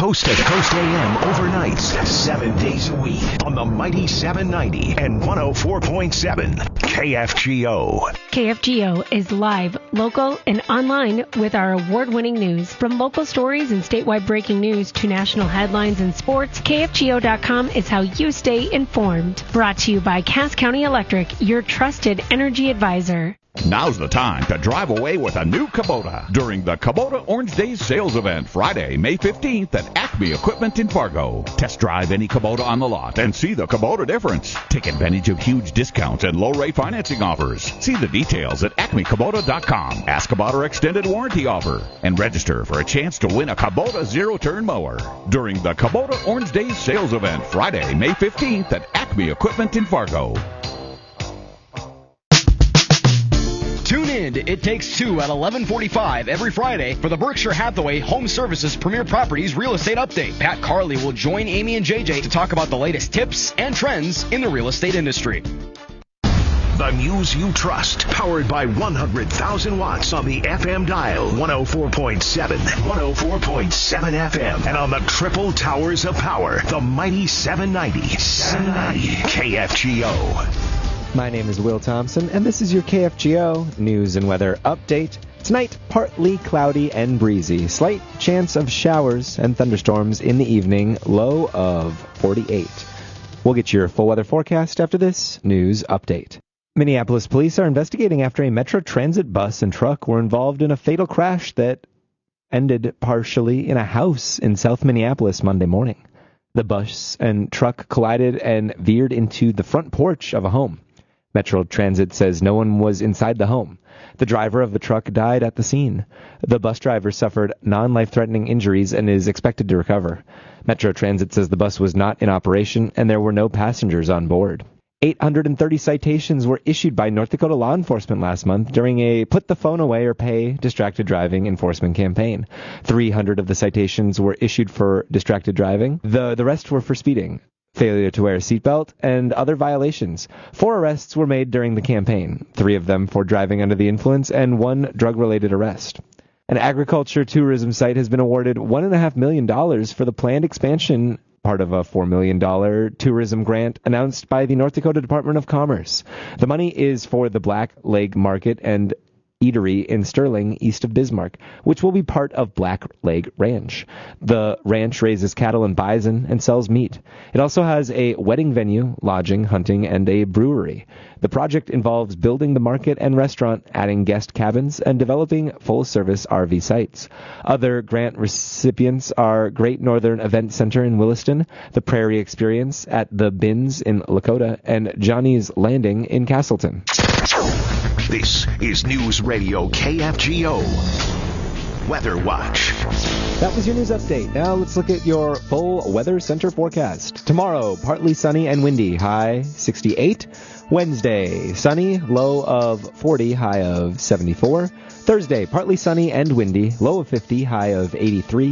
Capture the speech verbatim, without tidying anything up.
Coast to Coast A M overnights, seven days a week on the mighty seven ninety and one oh four point seven K F G O. K F G O is live, local, and online with our award-winning news. From local stories and statewide breaking news to national headlines and sports, K F G O dot com is how you stay informed. Brought to you by Cass County Electric, your trusted energy advisor. Now's the time to drive away with a new Kubota during the Kubota Orange Days sales event Friday, May fifteenth at Acme Equipment in Fargo. Test drive any Kubota on the lot and see the Kubota difference. Take advantage of huge discounts and low-rate financing offers. See the details at acme kubota dot com. Ask about our extended warranty offer and register for a chance to win a Kubota zero-turn mower during the Kubota Orange Days sales event Friday, May fifteenth at Acme Equipment in Fargo. Tune in to It Takes Two at eleven forty-five every Friday for the Berkshire Hathaway Home Services Premier Properties Real Estate Update. Pat Carley will join Amy and J J to talk about the latest tips and trends in the real estate industry. The news you trust, powered by one hundred thousand watts on the F M dial, one oh four point seven, one oh four point seven F M, and on the triple towers of power, the mighty seven ninety, seven ninety K F G O. My name is Will Thompson, and this is your K F G O news and weather update. Tonight, partly cloudy and breezy. Slight chance of showers and thunderstorms in the evening, low of forty-eight. We'll get your full weather forecast after this news update. Minneapolis police are investigating after a Metro Transit bus and truck were involved in a fatal crash that ended partially in a house in South Minneapolis Monday morning. The bus and truck collided and veered into the front porch of a home. Metro Transit says no one was inside the home. The driver of the truck died at the scene. The bus driver suffered non-life-threatening injuries and is expected to recover. Metro Transit says the bus was not in operation and there were no passengers on board. eight hundred thirty citations were issued by North Dakota law enforcement last month during a Put the Phone Away or Pay distracted driving enforcement campaign. three hundred of the citations were issued for distracted driving. The, the rest were for speeding, failure to wear a seatbelt, and other violations. Four arrests were made during the campaign, three of them for driving under the influence and one drug-related arrest. An agriculture tourism site has been awarded one point five million dollars for the planned expansion, part of a four million dollars tourism grant announced by the North Dakota Department of Commerce. The money is for the Black Leg Market and Eatery in Sterling, east of Bismarck, which will be part of Black Leg Ranch. The ranch raises cattle and bison and sells meat. It also has a wedding venue, lodging, hunting, and a brewery. The project involves building the market and restaurant, adding guest cabins, and developing full-service R V sites. Other grant recipients are Great Northern Event Center in Williston, the Prairie Experience at the Bins in Lakota, and Johnny's Landing in Castleton. This is News Radio K F G O Weather Watch. That was your news update. Now let's look at your full weather center forecast. Tomorrow, partly sunny and windy, high sixty-eight. Wednesday, sunny, low of forty, high of seventy-four. Thursday, partly sunny and windy, low of fifty, high of eighty-three.